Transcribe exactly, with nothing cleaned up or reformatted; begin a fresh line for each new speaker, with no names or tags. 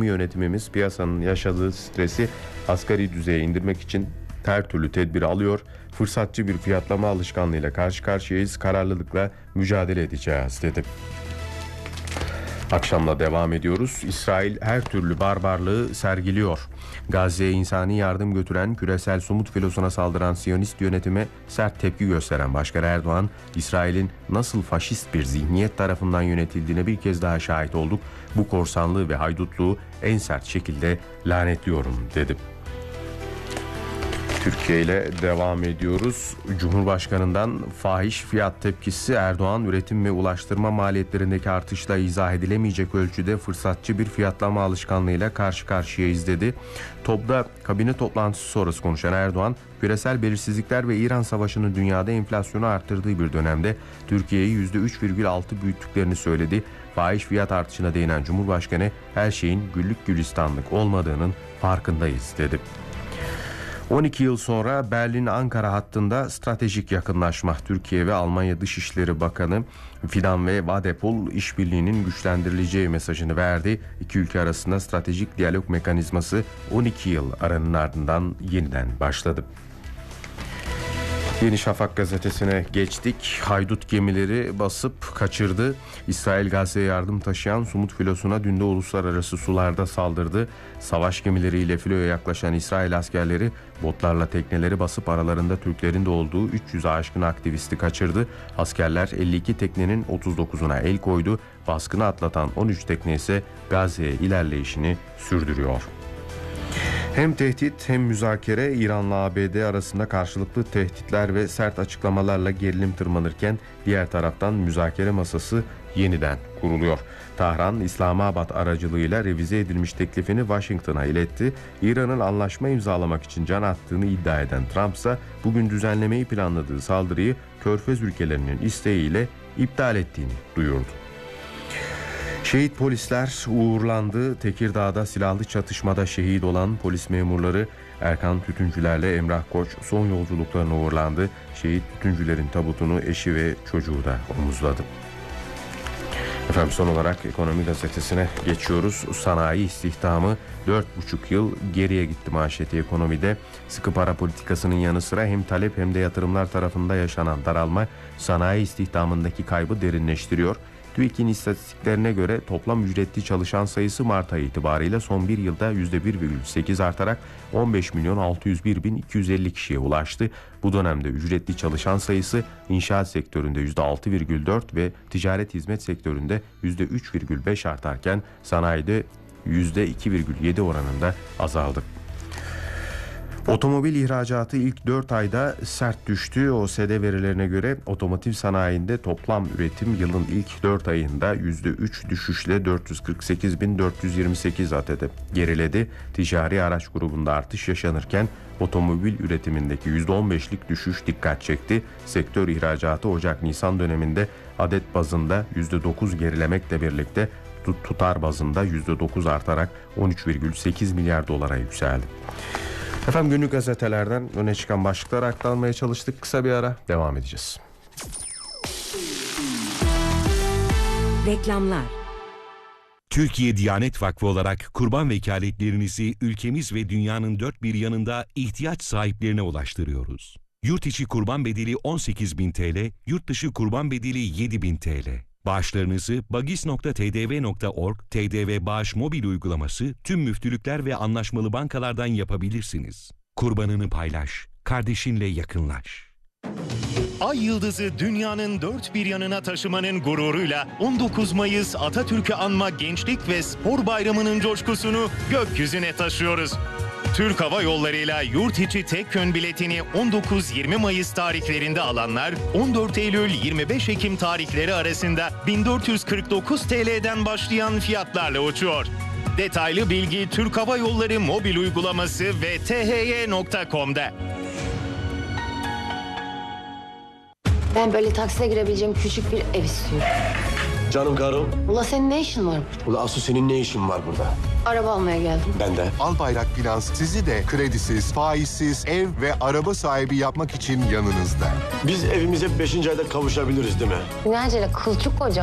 ekonomi yönetimimiz piyasanın yaşadığı stresi asgari düzeye indirmek için her türlü tedbiri alıyor. Fırsatçı bir fiyatlama alışkanlığıyla karşı karşıyayız. Kararlılıkla mücadele edeceğiz dedi. Akşamla devam ediyoruz. İsrail her türlü barbarlığı sergiliyor. Gazze'ye insani yardım götüren küresel somut filosuna saldıran Siyonist yönetime sert tepki gösteren Başkan Erdoğan, İsrail'in nasıl faşist bir zihniyet tarafından yönetildiğine bir kez daha şahit olduk. Bu korsanlığı ve haydutluğu en sert şekilde lanetliyorum dedi. Türkiye ile devam ediyoruz. Cumhurbaşkanından fahiş fiyat tepkisi. Erdoğan, üretim ve ulaştırma maliyetlerindeki artışla izah edilemeyecek ölçüde fırsatçı bir fiyatlama alışkanlığıyla karşı karşıyayız dedi. TOB'da kabine toplantısı sonrası konuşan Erdoğan, küresel belirsizlikler ve İran Savaşı'nın dünyada enflasyonu arttırdığı bir dönemde Türkiye'yi yüzde üç virgül altı büyüttüklerini söyledi. Fahiş fiyat artışına değinen Cumhurbaşkanı, her şeyin güllük gülistanlık olmadığının farkındayız dedi. on iki yıl sonra Berlin-Ankara hattında stratejik yakınlaşma. Türkiye ve Almanya Dışişleri Bakanı Fidan ve Vadepol işbirliğinin güçlendirileceği mesajını verdi. İki ülke arasında stratejik diyalog mekanizması on iki yıl aranın ardından yeniden başladı. Yeni Şafak gazetesine geçtik. Haydut gemileri basıp kaçırdı. İsrail Gazze'ye yardım taşıyan Sumut filosuna dün de uluslararası sularda saldırdı. Savaş gemileriyle filoya yaklaşan İsrail askerleri botlarla tekneleri basıp aralarında Türklerin de olduğu üç yüze aşkın aktivisti kaçırdı. Askerler elli iki teknenin otuz dokuzuna el koydu. Baskını atlatan on üç tekne ise Gazze'ye ilerleyişini sürdürüyor. Hem tehdit hem müzakere. İran'la A B D arasında karşılıklı tehditler ve sert açıklamalarla gerilim tırmanırken diğer taraftan müzakere masası yeniden kuruluyor. Tahran, İslamabad aracılığıyla revize edilmiş teklifini Washington'a iletti. İran'ın anlaşma imzalamak için can attığını iddia eden Trump ise bugün düzenlemeyi planladığı saldırıyı Körfez ülkelerinin isteğiyle iptal ettiğini duyurdu. Şehit polisler uğurlandı. Tekirdağ'da silahlı çatışmada şehit olan polis memurları Erkan Tütüncüler'le Emrah Koç son yolculuklarına uğurlandı. Şehit tütüncülerin tabutunu eşi ve çocuğu da omuzladı. Efendim, son olarak Ekonomi Gazetesi'ne geçiyoruz. Sanayi istihdamı dört buçuk yıl geriye gitti manşeti Ekonomi'de. Sıkı para politikasının yanı sıra hem talep hem de yatırımlar tarafında yaşanan daralma sanayi istihdamındaki kaybı derinleştiriyor. TÜİK'in istatistiklerine göre toplam ücretli çalışan sayısı Mart ayı itibariyle son bir yılda yüzde bir virgül sekiz artarak on beş milyon altı yüz bir bin iki yüz elli kişiye ulaştı. Bu dönemde ücretli çalışan sayısı inşaat sektöründe yüzde altı virgül dört ve ticaret hizmet sektöründe yüzde üç virgül beş artarken sanayide yüzde iki virgül yedi oranında azaldı. Otomobil ihracatı ilk dört ayda sert düştü. O S D verilerine göre otomotiv sanayinde toplam üretim yılın ilk dört ayında yüzde üç düşüşle dört yüz kırk sekiz bin dört yüz yirmi sekiz adede geriledi. Ticari araç grubunda artış yaşanırken otomobil üretimindeki yüzde on beşlik düşüş dikkat çekti. Sektör ihracatı Ocak-Nisan döneminde adet bazında yüzde dokuz gerilemekle birlikte tutar bazında yüzde dokuz artarak on üç virgül sekiz milyar dolara yükseldi. Efendim, günlük gazetelerden öne çıkan başlıkları aktarmaya çalıştık. Kısa bir ara, devam edeceğiz.
Reklamlar.
Türkiye Diyanet Vakfı olarak kurban vekaletlerinizi ülkemiz ve dünyanın dört bir yanında ihtiyaç sahiplerine ulaştırıyoruz. Yurt içi kurban bedeli on sekiz bin T L, yurt dışı kurban bedeli yedi bin T L. Bağışlarınızı bagis nokta t d v nokta org, T D V Bağış mobil uygulaması, tüm müftülükler ve anlaşmalı bankalardan yapabilirsiniz. Kurbanını paylaş, kardeşinle yakınlaş.
Ay Yıldızı dünyanın dört bir yanına taşımanın gururuyla on dokuz Mayıs Atatürk'ü anma Gençlik ve Spor Bayramı'nın coşkusunu gökyüzüne taşıyoruz. Türk Hava Yolları'yla yurt içi tek yön biletini on dokuz yirmi Mayıs tarihlerinde alanlar on dört Eylül yirmi beş Ekim tarihleri arasında bin dört yüz kırk dokuz T L'den başlayan fiyatlarla uçuyor. Detaylı bilgi Türk Hava Yolları mobil uygulaması ve t h y nokta com'da.
Ben böyle taksiye girebileceğim küçük bir ev istiyorum.
Canım karım.
Ula senin ne işin var?
Ula asıl senin ne işin var burada?
Araba almaya geldim.
Ben de.
Albayrak Finans sizi de kredisiz, faizsiz ev ve araba sahibi yapmak için yanınızda.
Biz evimize beşinci ayda kavuşabiliriz değil mi?
Ne acele kılçık koca.